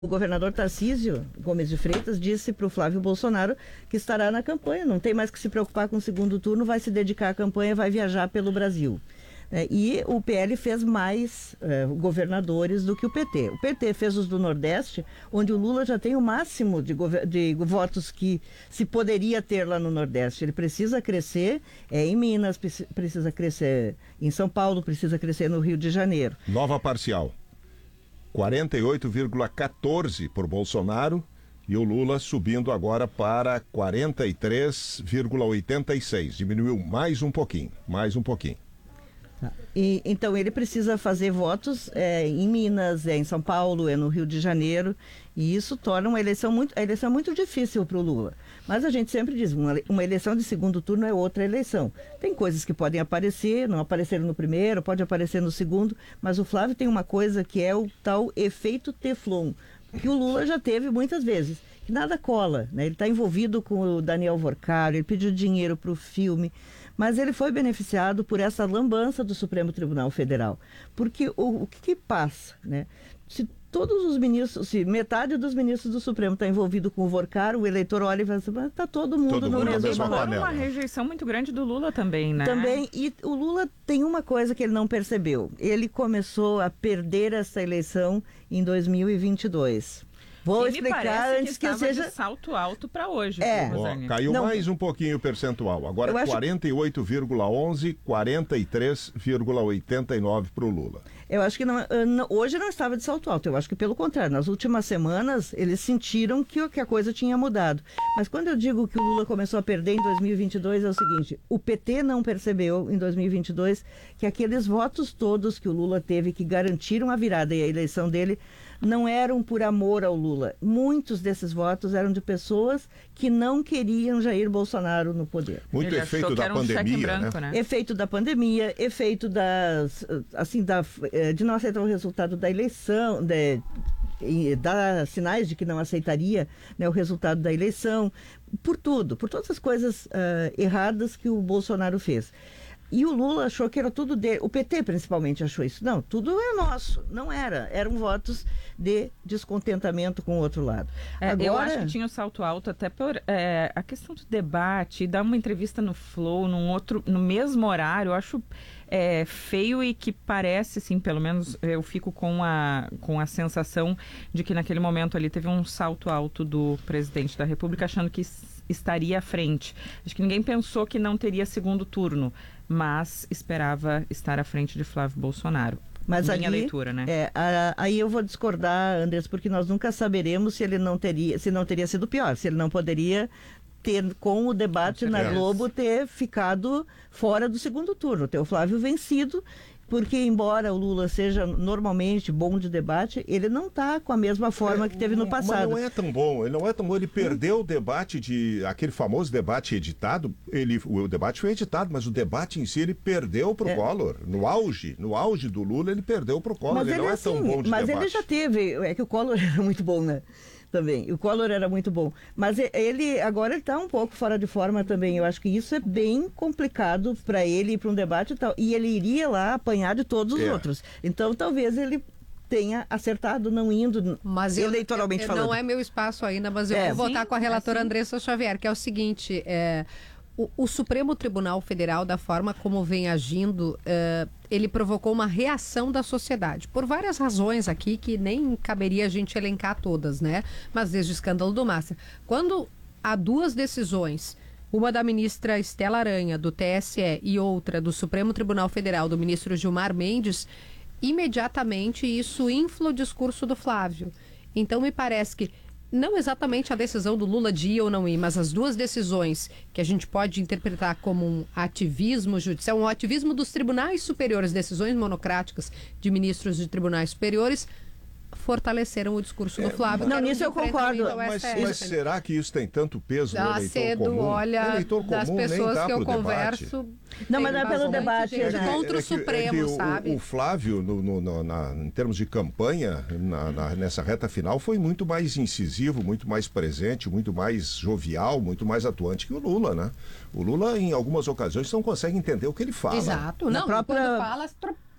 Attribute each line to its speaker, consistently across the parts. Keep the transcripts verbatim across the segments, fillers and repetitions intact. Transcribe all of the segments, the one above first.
Speaker 1: O governador Tarcísio Gomes de Freitas disse para o Flávio Bolsonaro que estará na campanha, não tem mais que se preocupar com o segundo turno, vai se dedicar à campanha, vai viajar pelo Brasil. É, e o P L fez mais é, governadores do que o P T. O P T fez os do Nordeste, onde o Lula já tem o máximo de, de votos que se poderia ter lá no Nordeste. Ele precisa crescer é, em Minas, precisa crescer em São Paulo, precisa crescer no Rio de Janeiro.
Speaker 2: Nova parcial. quarenta e oito vírgula quatorze por Bolsonaro e o Lula subindo agora para quarenta e três vírgula oitenta e seis. Diminuiu mais um pouquinho, mais um pouquinho.
Speaker 1: Tá. E, então ele precisa fazer votos é, em Minas, é em São Paulo, é no Rio de Janeiro, e isso torna uma eleição muito, a eleição muito difícil para o Lula. Mas a gente sempre diz, uma, uma eleição de segundo turno é outra eleição. Tem coisas que podem aparecer, não apareceram no primeiro, pode aparecer no segundo, mas o Flávio tem uma coisa que é o tal efeito Teflon, que o Lula já teve muitas vezes, que nada cola, né? Ele está envolvido com o Daniel Vorcaro, ele pediu dinheiro para o filme, mas ele foi beneficiado por essa lambança do Supremo Tribunal Federal. Porque o, o que, que passa, né? Se todos os ministros, se metade dos ministros do Supremo está envolvido com o Vorcaro, o eleitor olha e fala assim, está todo mundo
Speaker 2: todo
Speaker 1: no
Speaker 2: mundo
Speaker 1: mesmo
Speaker 2: mesma
Speaker 1: balaio.
Speaker 2: panela.
Speaker 3: Uma rejeição muito grande do Lula também, né?
Speaker 1: Também, e o Lula tem uma coisa que ele não percebeu. Ele começou a perder essa eleição em dois mil e vinte e dois. Vou
Speaker 3: e
Speaker 1: explicar antes que, que eu seja...
Speaker 3: de salto alto para hoje.
Speaker 1: É.
Speaker 2: Ó, caiu não. mais um pouquinho o percentual. Agora acho... quarenta e oito vírgula onze, quarenta e três vírgula oitenta e nove para o Lula.
Speaker 1: Eu acho que não, não, hoje não estava de salto alto. Eu acho que pelo contrário, nas últimas semanas eles sentiram que, que a coisa tinha mudado. Mas quando eu digo que o Lula começou a perder em dois mil e vinte e dois é o seguinte, o P T não percebeu em dois mil e vinte e dois que aqueles votos todos que o Lula teve que garantiram a virada e a eleição dele não eram por amor ao Lula. Muitos desses votos eram de pessoas que não queriam Jair Bolsonaro no poder.
Speaker 2: Muito
Speaker 3: Ele
Speaker 2: efeito da
Speaker 3: um
Speaker 2: pandemia,
Speaker 3: branco,
Speaker 2: né?
Speaker 3: né?
Speaker 1: Efeito da pandemia, efeito das, assim, da, de não aceitar o resultado da eleição, de, de dar sinais de que não aceitaria, né, o resultado da eleição, por tudo, por todas as coisas uh, erradas que o Bolsonaro fez. E o Lula achou que era tudo dele, o P T principalmente achou isso. Não, tudo é nosso. Não era. Eram votos de descontentamento com o outro lado.
Speaker 3: É,
Speaker 1: Agora...
Speaker 3: Eu acho que tinha o salto alto até por é, a questão do debate, dar uma entrevista no Flow, num outro, no mesmo horário, eu acho é, feio e que parece, assim, pelo menos eu fico com a, com a sensação de que naquele momento ali teve um salto alto do presidente da República achando que estaria à frente. Acho que ninguém pensou que não teria segundo turno, mas esperava estar à frente de Flávio Bolsonaro.
Speaker 1: Mas
Speaker 3: Minha
Speaker 1: ali,
Speaker 3: leitura, né?
Speaker 1: É, a, aí eu vou discordar, Andrés, porque nós nunca saberemos se ele não teria, se não teria sido pior, se ele não poderia ter, com o debate na Globo, ter ficado fora do segundo turno, ter o Flávio vencido, porque embora o Lula seja normalmente bom de debate, ele não está com a mesma forma é, que teve no passado.
Speaker 2: Mas não é tão bom, ele não é tão bom, ele perdeu hum. o debate de, aquele famoso debate editado, ele, o, o debate foi editado, mas o debate em si ele perdeu pro é. Collor, no auge, no auge do Lula ele perdeu pro Collor,
Speaker 1: mas
Speaker 2: ele, ele não é
Speaker 1: assim,
Speaker 2: tão bom de
Speaker 1: mas
Speaker 2: debate.
Speaker 1: Mas ele já teve, é que o Collor era muito bom, né? Também, o Collor era muito bom, mas ele agora ele está um pouco fora de forma também. Eu acho que isso é bem complicado para ele ir para um debate e tal, e ele iria lá apanhar de todos os é. outros, então talvez ele tenha acertado não indo
Speaker 4: mas eu,
Speaker 1: eleitoralmente
Speaker 4: eu, eu,
Speaker 1: falando.
Speaker 4: Não é meu espaço ainda, mas eu
Speaker 1: é,
Speaker 4: vou votar
Speaker 3: sim,
Speaker 4: com a relatora
Speaker 3: é,
Speaker 4: Andressa Xavier, que é o seguinte, é, o, o Supremo Tribunal Federal, da forma como vem agindo, é, ele provocou uma reação da sociedade, por várias razões aqui que nem caberia a gente elencar todas, né? Mas desde o escândalo do Massa. Quando há duas decisões, uma da ministra Estela Aranha, do T S E, e outra do Supremo Tribunal Federal, do ministro Gilmar Mendes, imediatamente isso infla o discurso do Flávio. Então me parece que não exatamente a decisão do Lula de ir ou não ir, mas as duas decisões que a gente pode interpretar como um ativismo judicial, um ativismo dos tribunais superiores, decisões monocráticas de ministros de tribunais superiores, fortaleceram o discurso é, do Flávio.
Speaker 1: Não, nisso eu concordo.
Speaker 2: Mas, mas será que isso tem tanto peso no eleitor
Speaker 4: cedo,
Speaker 2: comum?
Speaker 4: Olha,
Speaker 2: eleitor
Speaker 4: das
Speaker 2: comum
Speaker 4: pessoas
Speaker 2: nem
Speaker 4: que eu converso...
Speaker 2: Debate.
Speaker 1: Não, mas não é pelo debate.
Speaker 4: Gente,
Speaker 1: né?
Speaker 4: contra o
Speaker 2: é que,
Speaker 4: Supremo,
Speaker 2: é que
Speaker 4: sabe?
Speaker 2: O, o Flávio, no, no, no, na, em termos de campanha, na, na, nessa reta final, foi muito mais incisivo, muito mais presente, muito mais jovial, muito mais atuante que o Lula, né? O Lula, em algumas ocasiões, não consegue entender o que ele fala.
Speaker 4: Exato. Não,
Speaker 1: própria...
Speaker 4: quando fala...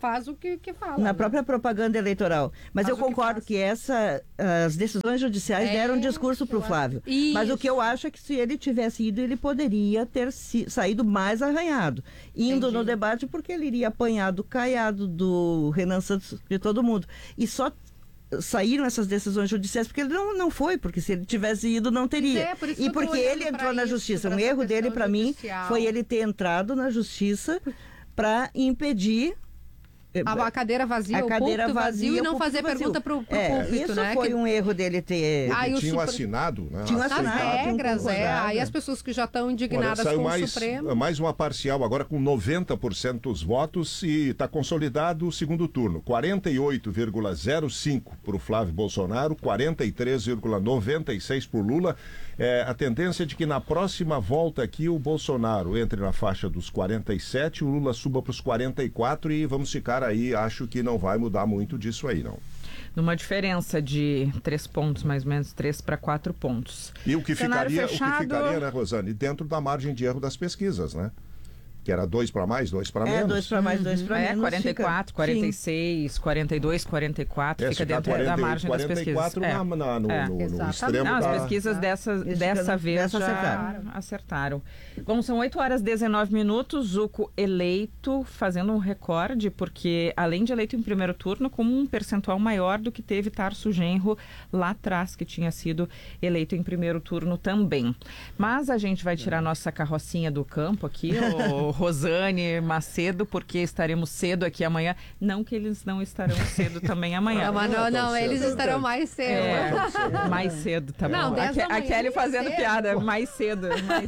Speaker 4: faz o que, que fala.
Speaker 1: Na
Speaker 4: né?
Speaker 1: própria propaganda eleitoral. Mas
Speaker 4: Faz
Speaker 1: eu
Speaker 4: o que
Speaker 1: concordo
Speaker 4: faz.
Speaker 1: que, essa, as decisões judiciais
Speaker 4: É,
Speaker 1: deram um discurso para o
Speaker 4: eu
Speaker 1: Flávio.
Speaker 4: acho-
Speaker 1: Mas o que eu
Speaker 4: Isso.
Speaker 1: acho é que se ele tivesse ido, ele poderia ter si- saído mais arranhado. Indo
Speaker 4: Entendi.
Speaker 1: no debate, porque ele iria apanhar do Caiado, do Renan Santos, de todo mundo. E só saíram essas decisões judiciais porque ele não, não foi, porque se ele tivesse ido, não teria.
Speaker 4: É, por isso
Speaker 1: e
Speaker 4: que eu tô
Speaker 1: porque
Speaker 4: olhando
Speaker 1: ele entrou
Speaker 4: pra
Speaker 1: na
Speaker 4: isso,
Speaker 1: justiça.
Speaker 4: pra
Speaker 1: Um
Speaker 4: essa
Speaker 1: erro dele,
Speaker 4: questão
Speaker 1: para mim,
Speaker 4: judicial.
Speaker 1: foi ele ter entrado na justiça para impedir
Speaker 4: A, a cadeira vazia,
Speaker 1: a
Speaker 4: o
Speaker 1: cadeira
Speaker 4: púlpito vazio,
Speaker 1: vazia,
Speaker 4: e não
Speaker 1: o
Speaker 4: fazer
Speaker 1: púlpito
Speaker 4: pergunta
Speaker 1: vazio.
Speaker 4: pro, pro
Speaker 1: É,
Speaker 4: púlpito,
Speaker 1: isso
Speaker 4: né?
Speaker 1: foi
Speaker 4: Que-
Speaker 1: um erro dele ter...
Speaker 4: Ah, e o
Speaker 2: tinham
Speaker 4: Supre-
Speaker 2: assinado, né?
Speaker 1: Tinham
Speaker 4: Nas
Speaker 1: assinado,
Speaker 2: aceitado.
Speaker 4: regras, é.
Speaker 1: concordado.
Speaker 4: Aí as pessoas que já estão
Speaker 2: Olha,
Speaker 4: indignadas
Speaker 2: saiu
Speaker 4: com
Speaker 2: mais,
Speaker 4: o Supremo.
Speaker 2: mais uma parcial agora com noventa por cento dos votos e está consolidado o segundo turno. quarenta e oito vírgula zero cinco para o Flávio Bolsonaro, quarenta e três vírgula noventa e seis para o Lula. É, a tendência é de que na próxima volta aqui o Bolsonaro entre na faixa dos quarenta e sete, o Lula suba para os quarenta e quatro e vamos ficar aí. Acho que não vai mudar muito disso aí, não.
Speaker 3: Numa diferença de três pontos, mais ou menos, três para quatro pontos.
Speaker 2: E o que,
Speaker 3: Cenário
Speaker 2: ficaria, o que
Speaker 3: fechado.
Speaker 2: ficaria, né, Rosane, dentro da margem de erro das pesquisas, né? Que era dois para mais, dois para
Speaker 1: É,
Speaker 2: menos.
Speaker 1: dois para mais, dois para
Speaker 3: É,
Speaker 1: menos.
Speaker 3: quarenta e quatro,
Speaker 1: fica-
Speaker 3: quarenta e
Speaker 1: Sim.
Speaker 3: seis, quarenta e dois, quarenta e quatro,
Speaker 2: É,
Speaker 3: fica
Speaker 2: ficar
Speaker 3: dentro da margem das
Speaker 2: quarenta e quatro
Speaker 3: pesquisas.
Speaker 2: na, na- no,
Speaker 3: É.
Speaker 2: no- no
Speaker 4: Exatamente.
Speaker 2: extremo
Speaker 3: Não, as
Speaker 2: da...
Speaker 3: pesquisas dessa,
Speaker 1: Esse
Speaker 3: dessa
Speaker 1: fica-
Speaker 3: vez
Speaker 1: dessa
Speaker 3: já
Speaker 1: acertaram.
Speaker 3: acertaram. Bom, são oito horas e dezenove minutos, Zucco eleito, fazendo um recorde, porque além de eleito em primeiro turno, com um percentual maior do que teve Tarso Genro lá atrás, que tinha sido eleito em primeiro turno também. Mas a gente vai tirar nossa carrocinha do campo aqui, o Rosane Macedo, porque estaremos cedo aqui amanhã. Não que eles não estarão cedo também amanhã.
Speaker 4: Não, mas não,
Speaker 2: Não é tão
Speaker 4: não, eles
Speaker 2: cedo,
Speaker 4: estarão
Speaker 2: né?
Speaker 4: mais cedo.
Speaker 3: É, mais cedo, tá
Speaker 4: Não,
Speaker 3: bom.
Speaker 4: dez
Speaker 3: A, Ke-
Speaker 4: da
Speaker 3: a
Speaker 4: manhã
Speaker 3: Kelly
Speaker 4: nem
Speaker 3: fazendo
Speaker 4: cedo.
Speaker 3: piada, mais cedo, mais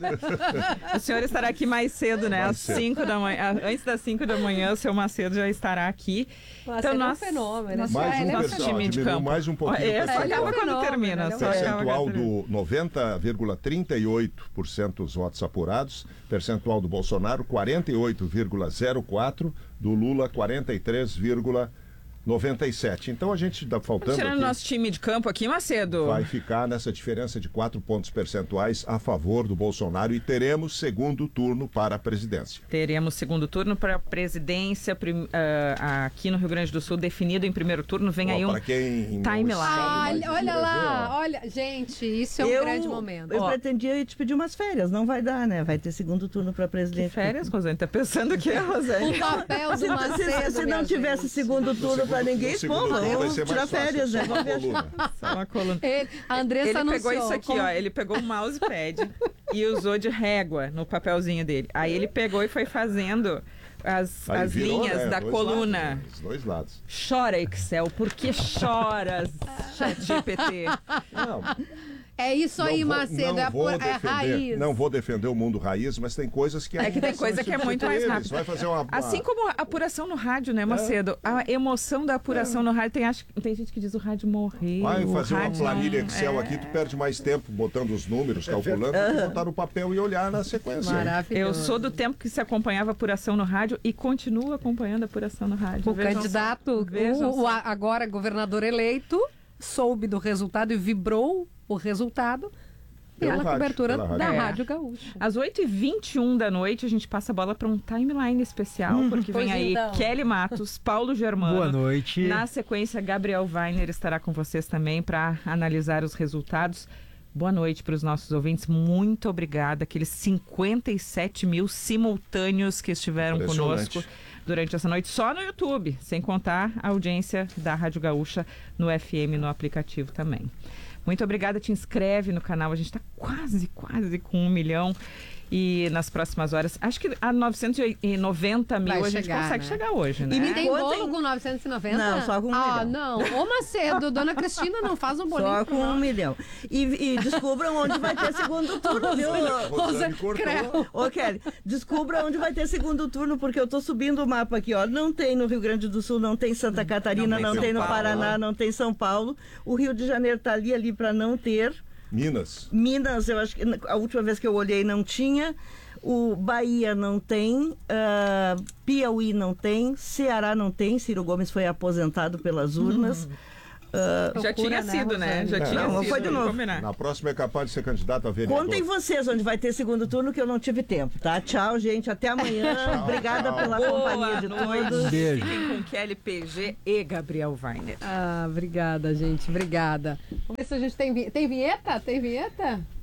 Speaker 3: cedo. O senhor estará aqui mais cedo, né?
Speaker 2: Mais
Speaker 3: Às
Speaker 2: cedo.
Speaker 3: cinco da manhã, antes das cinco da manhã, o seu Macedo já estará aqui.
Speaker 4: Nossa, ele é um fenômeno.
Speaker 3: Nosso,
Speaker 2: Mais um
Speaker 3: nosso
Speaker 2: percentual,
Speaker 3: time de
Speaker 2: diminuiu
Speaker 3: campo.
Speaker 2: mais um pouquinho o
Speaker 3: É, só
Speaker 2: percentual.
Speaker 3: acaba
Speaker 4: Ele é um
Speaker 3: quando
Speaker 4: fenômeno,
Speaker 3: termina.
Speaker 4: ele é um
Speaker 3: Só acaba
Speaker 2: Percentual
Speaker 3: quando termina.
Speaker 2: do noventa vírgula trinta e oito por cento dos votos apurados, percentual do Bolsonaro quarenta e oito vírgula zero quatro, do Lula quarenta e três vírgula noventa e sete. Então a gente está faltando
Speaker 3: Tirando
Speaker 2: aqui,
Speaker 3: nosso time de campo aqui, Macedo.
Speaker 2: vai ficar nessa diferença de quatro pontos percentuais a favor do Bolsonaro e teremos segundo turno para a presidência.
Speaker 3: Teremos segundo turno para a presidência prim- ah, aqui no Rio Grande do Sul, definido em primeiro turno. Vem aí
Speaker 2: Ó,
Speaker 3: um
Speaker 2: pra quem não
Speaker 3: timeline.
Speaker 2: sabe,
Speaker 4: Ah,
Speaker 2: mas
Speaker 4: olha lá,
Speaker 2: escreveu, ó.
Speaker 4: olha, gente, isso é um
Speaker 1: eu,
Speaker 4: grande momento.
Speaker 1: Eu
Speaker 3: Ó.
Speaker 1: pretendia te pedir umas férias, não vai dar, né? Vai ter segundo turno para presidente.
Speaker 3: Férias, Rosane? Tá pensando o quê, Rosane?
Speaker 4: O papel do
Speaker 1: Se,
Speaker 4: Macedo,
Speaker 1: se, se não
Speaker 4: minha
Speaker 1: tivesse
Speaker 4: gente.
Speaker 1: segundo turno para
Speaker 2: No
Speaker 1: ninguém,
Speaker 2: segundo
Speaker 1: pô,
Speaker 2: turno vai
Speaker 1: vamos
Speaker 2: ser mais
Speaker 1: tirar
Speaker 2: fácil,
Speaker 1: férias,
Speaker 2: só
Speaker 1: né?
Speaker 2: uma
Speaker 1: Vamos viajar.
Speaker 2: coluna.
Speaker 3: Só uma coluna.
Speaker 4: Ele, a Andressa
Speaker 3: Ele
Speaker 4: anunciou.
Speaker 3: pegou isso aqui,
Speaker 4: como-
Speaker 3: ó. Ele pegou o mousepad e usou de régua no papelzinho dele. Aí ele pegou e foi fazendo as,
Speaker 2: Aí
Speaker 3: as
Speaker 2: virou,
Speaker 3: linhas
Speaker 2: né,
Speaker 3: da
Speaker 2: dois
Speaker 3: coluna.
Speaker 2: lados, né, os dois lados.
Speaker 3: Chora, Excel, por que choras, ChatGPT?
Speaker 2: Não,
Speaker 4: É isso aí,
Speaker 2: não vou-
Speaker 4: Macedo,
Speaker 2: não
Speaker 4: é, a,
Speaker 2: vou
Speaker 4: por- é
Speaker 2: defender,
Speaker 4: raiz.
Speaker 2: Não vou defender o mundo raiz, mas tem coisas que
Speaker 3: É que tem
Speaker 2: são
Speaker 3: coisa que é muito mais
Speaker 2: substituíveis.
Speaker 3: rápida.
Speaker 2: Vai fazer uma,
Speaker 3: Assim como a apuração no rádio, né, Macedo? A emoção da apuração no rádio, tem, acho, tem gente que diz o rádio morreu.
Speaker 2: Vai
Speaker 3: o
Speaker 2: fazer uma
Speaker 3: rádio
Speaker 2: planilha
Speaker 3: não-
Speaker 2: Excel
Speaker 3: é.
Speaker 2: aqui, tu perde mais tempo botando os números, calculando, do que botar no papel e olhar na sequência.
Speaker 4: Maravilhoso.
Speaker 3: Eu sou do tempo que se acompanhava a apuração no rádio e continuo acompanhando a apuração no rádio.
Speaker 4: O
Speaker 3: Vejam só.
Speaker 4: candidato,
Speaker 3: Vejam
Speaker 4: o, o
Speaker 3: só.
Speaker 4: a- agora governador eleito, soube do resultado e vibrou o resultado
Speaker 2: Pelo
Speaker 4: pela
Speaker 2: rádio,
Speaker 4: cobertura
Speaker 2: pela rádio.
Speaker 4: da
Speaker 3: É.
Speaker 4: Rádio Gaúcha.
Speaker 3: Às oito e vinte e um da noite, a gente passa a bola para um timeline especial, porque
Speaker 4: Pois
Speaker 3: vem aí
Speaker 4: então.
Speaker 3: Kelly Matos, Paulo Germano.
Speaker 5: Boa noite.
Speaker 3: Na sequência, Gabriel Weiner estará com vocês também para analisar os resultados. Boa noite para os nossos ouvintes. Muito obrigada. Aqueles cinquenta e sete mil simultâneos que estiveram
Speaker 2: Impressionante.
Speaker 3: conosco durante essa noite, só no YouTube, sem contar a audiência da Rádio Gaúcha no F M, no aplicativo também. Muito obrigada, te inscreve no canal, a gente está quase, quase com um milhão. E nas próximas horas, acho que a novecentos e noventa mil
Speaker 4: Vai
Speaker 3: a gente
Speaker 4: chegar,
Speaker 3: consegue
Speaker 4: né?
Speaker 3: chegar hoje, né?
Speaker 1: E me
Speaker 4: Tem
Speaker 1: contem-
Speaker 4: bolo com novecentos e noventa?
Speaker 1: Não, só com um
Speaker 4: Ah,
Speaker 1: milhão.
Speaker 4: não. Ô, Macedo, dona Cristina não faz um bolinho.
Speaker 1: Só com um milhão. E, e descubram onde vai ter segundo turno, viu?
Speaker 2: Rosane cortou.
Speaker 1: Ô, Kelly, descubra onde vai ter segundo turno, porque eu tô subindo o mapa aqui, ó. Não tem no Rio Grande do Sul, não tem Santa Catarina,
Speaker 3: não
Speaker 1: não,
Speaker 3: tem
Speaker 1: tem
Speaker 3: São
Speaker 1: no
Speaker 3: Paulo,
Speaker 1: Paraná,
Speaker 2: né?
Speaker 1: não tem São Paulo. O Rio de Janeiro tá ali, ali para não ter.
Speaker 2: Minas.
Speaker 1: Minas, eu acho que a última vez que eu olhei não tinha. O Bahia não tem, ah, Piauí não tem, Ceará não tem, Ciro Gomes foi aposentado pelas urnas. Uh,
Speaker 3: Já tinha
Speaker 4: né,
Speaker 3: sido, né?
Speaker 4: Rosane?
Speaker 3: Já
Speaker 2: É,
Speaker 3: tinha
Speaker 1: não,
Speaker 3: sido.
Speaker 1: foi de
Speaker 3: vamos
Speaker 1: novo.
Speaker 3: combinar.
Speaker 2: Na próxima é capaz de ser candidato a vereador.
Speaker 1: Contem vocês onde vai ter segundo turno, que eu não tive tempo, tá? Tchau, gente. Até amanhã.
Speaker 2: Tchau,
Speaker 1: Obrigada
Speaker 2: tchau.
Speaker 1: pela
Speaker 3: Boa
Speaker 1: companhia de
Speaker 3: noite.
Speaker 1: todos.
Speaker 5: Beijo.
Speaker 3: Fiquem com Kelly P G e Gabriel Weiner.
Speaker 4: Ah, obrigada, gente. Obrigada. Vamos ver se a gente tem, vi- tem vinheta? Tem vinheta?